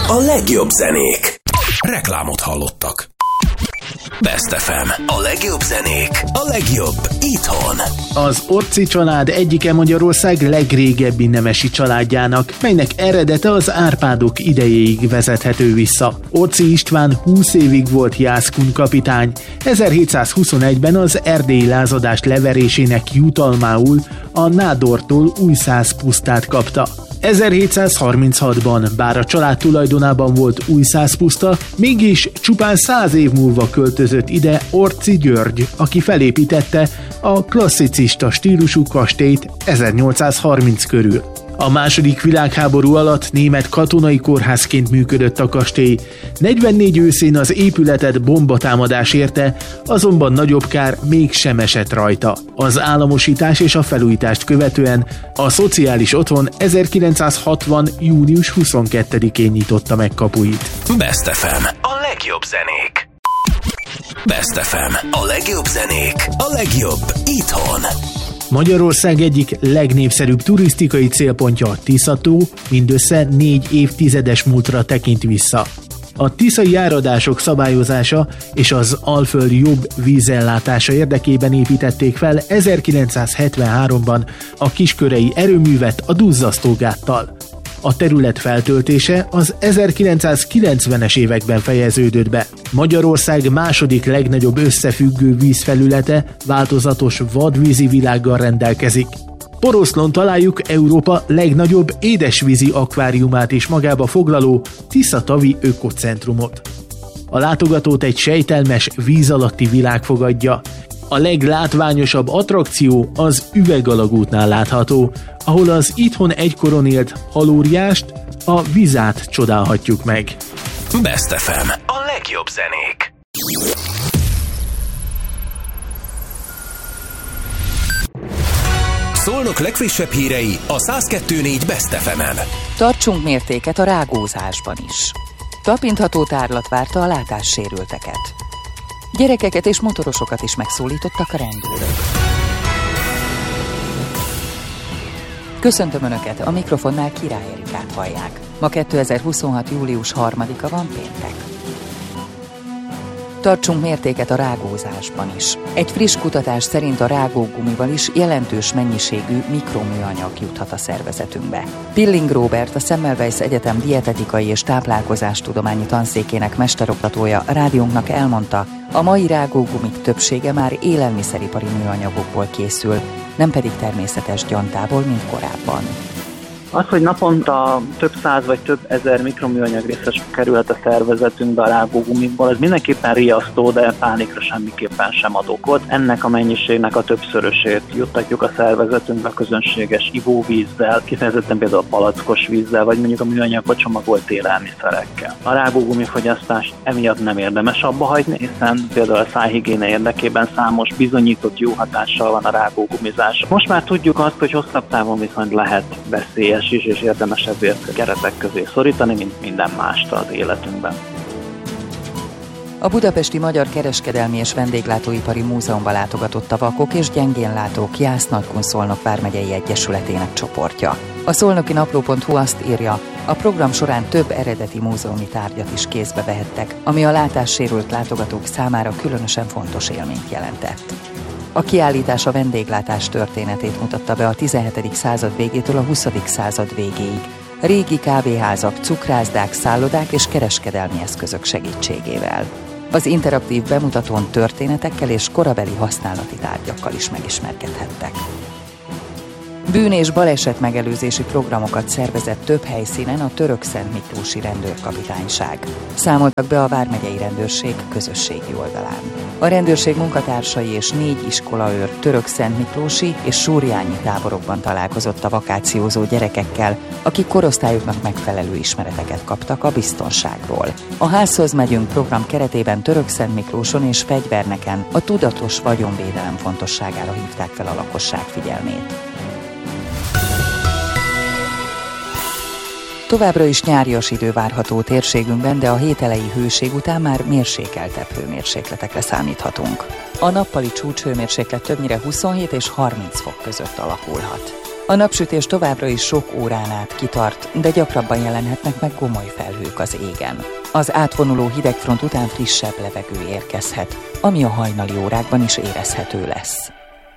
A legjobb zenék. Reklámot hallottak. Best FM. A legjobb zenék. A legjobb itthon. Az Orczy család egyike Magyarország legrégebbi nemesi családjának, melynek eredete az Árpádok idejéig vezethető vissza. Orczy István 20 évig volt jászkun kapitány. 1721-ben az erdélyi lázadást leverésének jutalmául a nádortól Újszász pusztát kapta. 1736-ban, bár a család tulajdonában volt Újszász puszta, mégis csupán 100 év múlva költözött ide Orczy György, aki felépítette a klasszicista stílusú kastélyt 1830 körül. A második világháború alatt német katonai kórházként működött a kastély. 44 őszén az épületet bombatámadás érte, azonban nagyobb kár mégsem esett rajta. Az államosítás és a felújítást követően a szociális otthon 1960. június 22-én nyitotta meg kapuit. Best FM. A legjobb zenék. Best FM. A legjobb zenék. A legjobb itthon. Magyarország egyik legnépszerűbb turisztikai célpontja a Tisza-tó, mindössze 4 évtizedes múltra tekint vissza. A tiszai áradások szabályozása és az Alföld jobb vízellátása érdekében építették fel 1973-ban a kiskörei erőművet a duzzasztógáttal. A terület feltöltése az 1990-es években fejeződött be. Magyarország második legnagyobb összefüggő vízfelülete változatos vadvízi világgal rendelkezik. Poroszlón találjuk Európa legnagyobb édesvízi akváriumát is magába foglaló Tisza-tavi ökocentrumot. A látogatót egy sejtelmes víz alatti világ fogadja. A leglátványosabb attrakció az Üvegalagútnál látható, ahol az itthon egykoron élt halóriást, a vizát csodálhatjuk meg. Best FM. A legjobb zenék. Szolnok legfrissebb hírei a 102.4 Best FM-en. Tartsunk mértéket a rágózásban is. Tapintható tárlat várta a látássérülteket. Gyerekeket és motorosokat is megszólítottak a rendőrök. Köszöntöm Önöket, a mikrofonnál Király Erikát hallják. Ma 2026. július 3-a van, péntek. Tartsunk mértéket a rágózásban is. Egy friss kutatás szerint a rágógumival is jelentős mennyiségű mikroműanyag juthat a szervezetünkbe. Pilling Róbert, a Semmelweis Egyetem dietetikai és táplálkozástudományi tanszékének mesteroktatója rádiónknak elmondta, a mai rágógumik többsége már élelmiszeripari műanyagokból készül, nem pedig természetes gyantából, mint korábban. Az, hogy naponta több száz vagy több ezer mikroműanyag részes kerülhet a szervezetünkbe a rágógumikból, az mindenképpen riasztó, de pánikra semmiképpen sem ad okot. Ennek a mennyiségnek a többszörösét juttatjuk a szervezetünkbe közönséges ivóvízzel, kifejezetten például a palackos vízzel, vagy mondjuk a műanyagba csomagolt élelmiszerekkel. A rágógumi fogyasztást emiatt nem érdemes abba hagyni, hiszen például a szájhigiéne érdekében számos bizonyított jó hatással van a rágógumizás. Most már tudjuk azt, hogy hosszabb távon viszont lehet veszélyes is, és érdemes ezért keretek közé szorítani, mint minden mást az életünkben. A Budapesti Magyar Kereskedelmi és Vendéglátóipari Múzeumba látogatott a Vakok és Gyengénlátók Jász-Nagykun-Szolnok vármegyei egyesületének csoportja. A szolnoki napló.hu azt írja, a program során több eredeti múzeumi tárgyat is kézbe vehettek, ami a látássérült látogatók számára különösen fontos élményt jelentett. A kiállítás a vendéglátás történetét mutatta be a 17. század végétől a 20. század végéig, régi kávéházak, cukrászdák, szállodák és kereskedelmi eszközök segítségével. Az interaktív bemutatón történetekkel és korabeli használati tárgyakkal is megismerkedhettek. Bűn- és balesetmegelőzési programokat szervezett több helyszínen a Törökszentmiklósi Rendőrkapitányság. Számoltak be a vármegyei rendőrség közösségi oldalán. A rendőrség munkatársai és 4 iskolaőr Törökszentmiklósi és Súrjányi táborokban találkozott a vakációzó gyerekekkel, akik korosztályuknak megfelelő ismereteket kaptak a biztonságról. A Házhoz megyünk program keretében Törökszentmiklóson és Fegyverneken a tudatos vagyonvédelem fontosságára hívták fel a lakosság figyelmét. Továbbra is nyárias idő várható térségünkben, de a hét eleji hőség után már mérsékeltebb hőmérsékletekre számíthatunk. A nappali csúcshőmérséklet többnyire 27 és 30 fok között alakulhat. A napsütés továbbra is sok órán át kitart, de gyakrabban jelenhetnek meg gomoly felhők az égen. Az átvonuló hidegfront után frissebb levegő érkezhet, ami a hajnali órákban is érezhető lesz.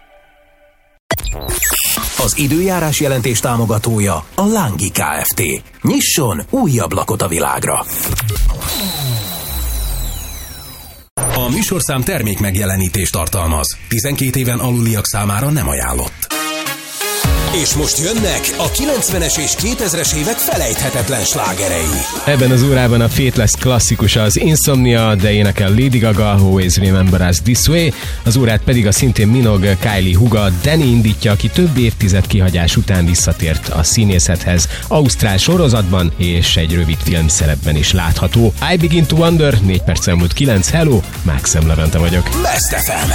Az időjárás jelentés támogatója a Lángi Kft. Nyisson új ablakot a világra! A műsorszám termék megjelenítést tartalmaz. 12 éven aluliak számára nem ajánlott. És most jönnek a 90-es és 2000-es évek felejthetetlen slágerei. Ebben az órában a Faithless klasszikusa az Insomnia, de énekel Lady Gaga, Always Remember Us This Way, az órát pedig a szintén Minogue Kylie húga Danny indítja, aki több évtized kihagyás után visszatért a színészethez. Ausztrál sorozatban és egy rövid filmszerepben is látható. I Begin to Wonder, 4 perc elmúlt 9, hello, Mákszem Levente vagyok. Best FM.